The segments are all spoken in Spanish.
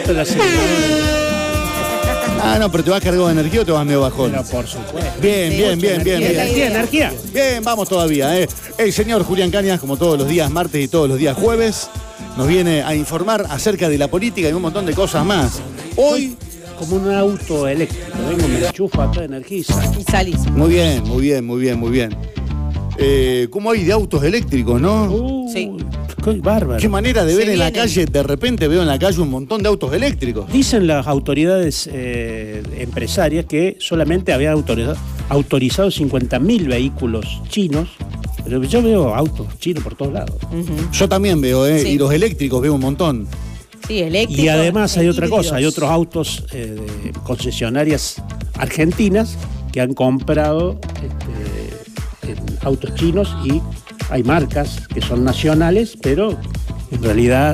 gustan las aceleradoras. Ah, no, pero ¿te vas cargado de energía o te vas medio bajón? Pero por supuesto. Bien. Energía. Bien, vamos todavía. El señor Julián Cañas, como todos los días martes y todos los días jueves, nos viene a informar acerca de la política y un montón de cosas más. Hoy, como un auto eléctrico. Vengo, me enchufo a toda energía y salís. Muy bien. ¿Cómo hay de autos eléctricos, no? Sí. Qué bárbaro. Qué manera de ver en la calle, de repente veo en la calle un montón de autos eléctricos. Dicen las autoridades empresarias que solamente habían autorizado 50.000 vehículos chinos, pero yo veo autos chinos por todos lados. Yo también veo, Sí. y los eléctricos veo un montón. Sí, eléctricos. Y además hay otra híbridos. cosa, hay otros autos de concesionarias argentinas que han comprado autos chinos y hay marcas que son nacionales, pero en realidad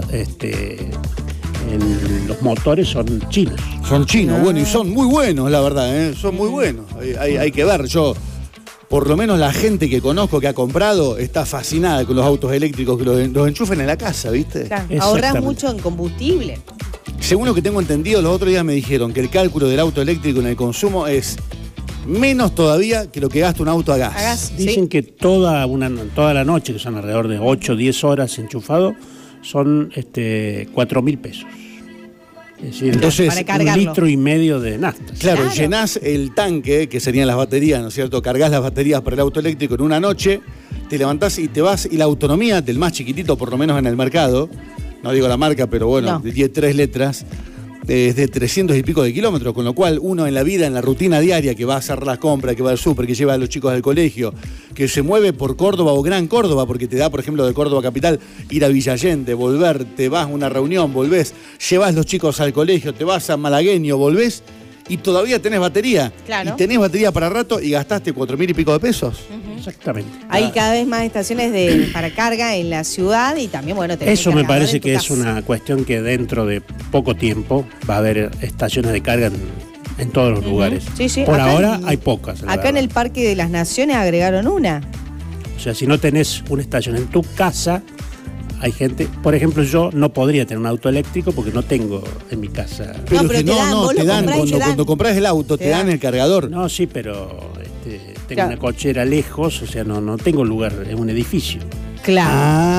los motores son chinos. Son chinos, bueno, y son muy buenos, la verdad, son muy buenos. Hay que ver, yo, por lo menos la gente que conozco que ha comprado está fascinada con los autos eléctricos que los enchufen en la casa, ¿viste? Claro, ahorrás mucho en combustible. Según lo que tengo entendido, los otros días me dijeron que el cálculo del auto eléctrico en el consumo es menos todavía que lo que gasta un auto a gas. Dicen que toda la noche, que son alrededor de 8 o 10 horas enchufado, son 4.000 pesos. Es decir, entonces, para 1,5 litros de nafta. Claro, llenás el tanque, que serían las baterías, ¿no es cierto? Cargas las baterías para el auto eléctrico en una noche, te levantás y te vas, y la autonomía del más chiquitito, por lo menos en el mercado, no digo la marca, pero bueno, de 3 letras, es de 300 y pico de kilómetros, con lo cual uno en la vida, en la rutina diaria, que va a hacer las compras, que va al súper, que lleva a los chicos al colegio, que se mueve por Córdoba o Gran Córdoba, porque te da, por ejemplo, de Córdoba capital, ir a Villa Allende, volver, te vas a una reunión, volvés, llevas los chicos al colegio, te vas a Malagueño, volvés, y todavía tenés batería. Claro. Y tenés batería para rato y gastaste 4.000 y pico de pesos. Exactamente. Hay cada vez más estaciones para carga en la ciudad y también, bueno, tenés eso me cargador parece en tu que es casa. una cuestión que dentro de poco tiempo va a haber estaciones de carga en todos los lugares. Sí. Por Acá ahora hay pocas. Acá en el Parque de las Naciones agregaron una. O sea, si no tenés una estación en tu casa, hay gente, por ejemplo, yo no podría tener un auto eléctrico porque no tengo en mi casa. Pero pero que te dan, vos te lo dan, comprás y te dan. cuando compras el auto, te dan el cargador. No, sí, pero tengo Claro. una cochera lejos, o sea, no tengo lugar en un edificio. Claro.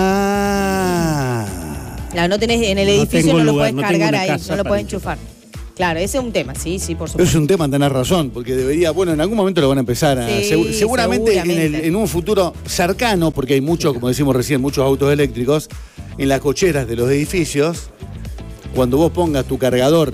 Ah. No tenés en el No edificio, tengo no lo lugar, puedes no tengo cargar una ahí, casa no lo para puedes enchufar. Claro, ese es un tema, sí, por supuesto. Es un tema, tenés razón, porque debería, bueno, en algún momento lo van a empezar a... Sí, seguramente en un futuro cercano, porque hay muchos, como decimos recién, muchos autos eléctricos, en las cocheras de los edificios, cuando vos pongas tu cargador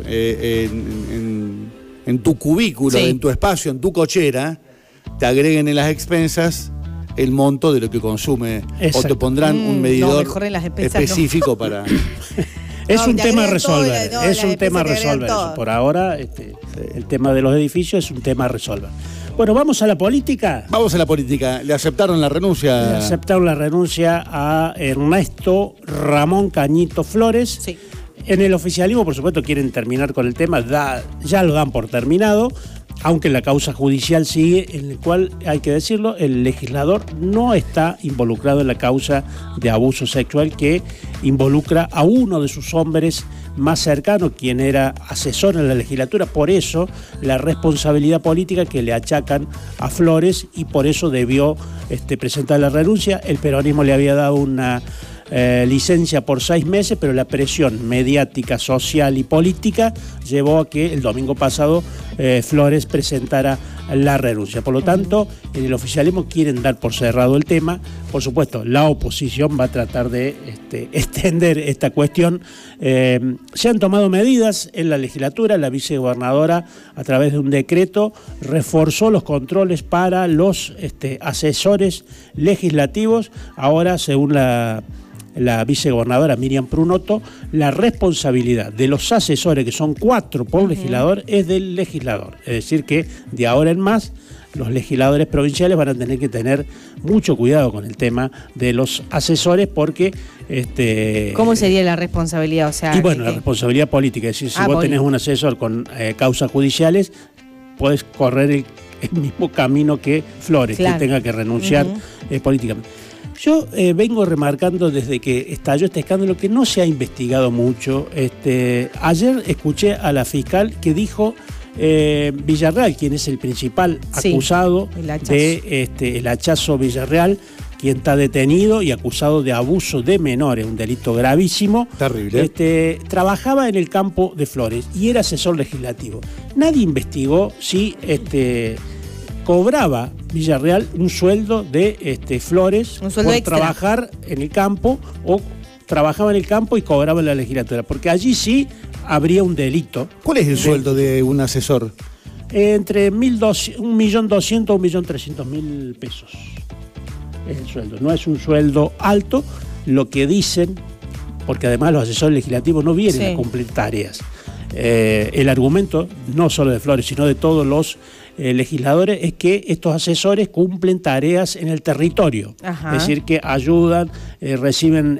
en tu cubículo, Sí. en tu espacio, en tu cochera, te agreguen en las expensas el monto de lo que consume, Exacto. o te pondrán un medidor mejor en las expensas específico para... Es No, un te tema a agregan todo, resolver, no, es las un tema a empresas te agregan resolver todo. eso. Por ahora, el tema de los edificios es un tema a resolver. Bueno, vamos a la política. Vamos a la política. ¿Le aceptaron la renuncia? Le aceptaron la renuncia a Ernesto Ramón Cañito Flores. Sí. En el oficialismo, por supuesto, quieren terminar con el tema, ya lo dan por terminado, aunque la causa judicial sigue, en el cual, hay que decirlo, el legislador no está involucrado en la causa de abuso sexual que involucra a uno de sus hombres más cercanos, quien era asesor en la legislatura. Por eso, la responsabilidad política que le achacan a Flores, y por eso debió presentar la renuncia. El peronismo le había dado una licencia por 6 meses, pero la presión mediática, social y política llevó a que el domingo pasado Flores presentara la renuncia. Por lo tanto, en el oficialismo quieren dar por cerrado el tema. Por supuesto, la oposición va a tratar de extender esta cuestión. Se han tomado medidas en la legislatura. La vicegobernadora, a través de un decreto, reforzó los controles para los asesores legislativos. Ahora, según la vicegobernadora Miriam Prunoto, la responsabilidad de los asesores, que son 4 por legislador, es del legislador. Es decir, que de ahora en más los legisladores provinciales van a tener que tener mucho cuidado con el tema de los asesores, porque ¿Cómo sería la responsabilidad? O sea, y bueno, la responsabilidad política, es decir, si vos política. tenés un asesor con causas judiciales, podés correr el mismo camino que Flores, Claro. que tenga que renunciar políticamente. Yo vengo remarcando desde que estalló este escándalo que no se ha investigado mucho. Ayer escuché a la fiscal que dijo Villarreal, quien es el principal acusado el hachazo Villarreal, quien está detenido y acusado de abuso de menores, un delito gravísimo. Terrible. Trabajaba en el campo de Flores y era asesor legislativo. Nadie investigó si cobraba Villarreal un sueldo de Flores un sueldo por extra. Trabajar en el campo, o trabajaba en el campo y cobraba en la legislatura, porque allí sí habría un delito. ¿Cuál es el sueldo de un asesor? Entre 1.200.000 o 1.300.000 pesos es el sueldo. No es un sueldo alto, lo que dicen, porque además los asesores legislativos no vienen a cumplir tareas. El argumento, no solo de Flores, sino de todos los legisladores, es que estos asesores cumplen tareas en el territorio. Ajá. Es decir, que ayudan, reciben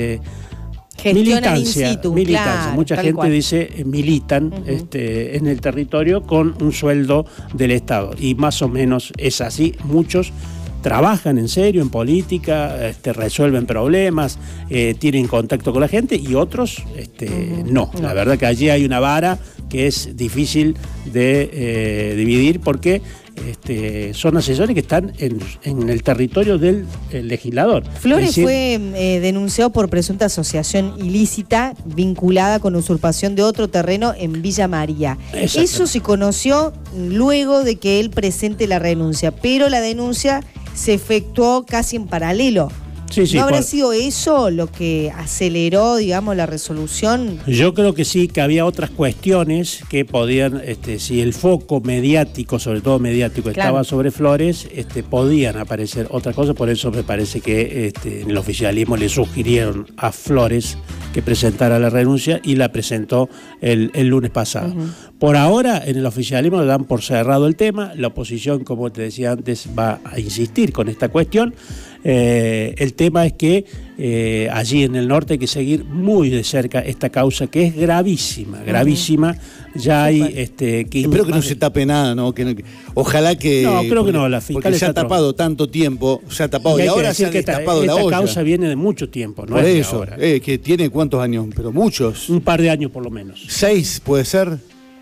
militancia. Claro, mucha gente cual. Dice militan en el territorio con un sueldo del Estado. Y más o menos es así. Muchos trabajan en serio en política, resuelven problemas, tienen contacto con la gente, y otros no. La verdad que allí hay una vara que es difícil de dividir, porque son asesores que están en el territorio del legislador. Flores fue denunciado por presunta asociación ilícita vinculada con usurpación de otro terreno en Villa María. Eso se conoció luego de que él presente la renuncia, pero la denuncia se efectuó casi en paralelo. ¿No habrá sido eso lo que aceleró, digamos, la resolución? Yo creo que sí, que había otras cuestiones que podían, si el foco mediático, sobre todo mediático, estaba sobre Flores, podían aparecer otras cosas. Por eso me parece que en el oficialismo le sugirieron a Flores que presentara la renuncia, y la presentó el lunes pasado. Por ahora, en el oficialismo le dan por cerrado el tema. La oposición, como te decía antes, va a insistir con esta cuestión. El tema es que allí en el norte hay que seguir muy de cerca esta causa, que es gravísima, gravísima. Ya hay espero que no se tape nada, ¿no? Ojalá que... No, creo que no, la fiscal porque se ha tapado tanto tiempo, se ha tapado, y ahora se ha destapado la olla. Esta causa viene de mucho tiempo, ¿no? Por eso, que tiene ¿cuántos años? Pero muchos. Un par de años por lo menos. 6, ¿puede ser?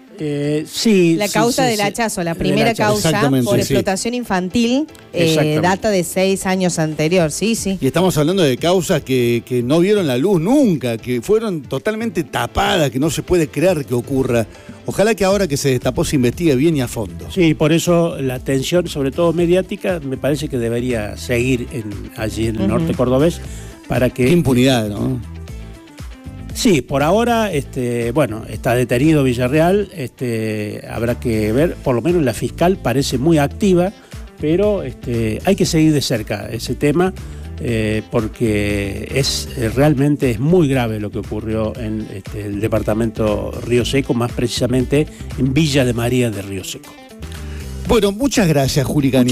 Sí. La causa del hachazo, la primera causa por explotación infantil, data de 6 años anterior, sí. Y estamos hablando de causas que no vieron la luz nunca, que fueron totalmente tapadas, que no se puede creer que ocurra. Ojalá que ahora que se destapó se investigue bien y a fondo. Sí, por eso la atención, sobre todo mediática, me parece que debería seguir allí en el norte cordobés, para que... Qué impunidad, ¿no? Sí, por ahora, está detenido Villarreal, habrá que ver, por lo menos la fiscal parece muy activa, pero hay que seguir de cerca ese tema, porque realmente es muy grave lo que ocurrió en el departamento Río Seco, más precisamente en Villa de María de Río Seco. Bueno, muchas gracias, Juli Cani.